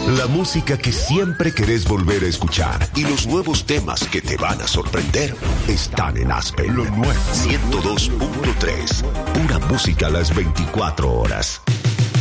La música que siempre querés volver a escuchar y los nuevos temas que te van a sorprender están en Aspen. Lo nuevo. 102.3. Pura música a las 24 horas.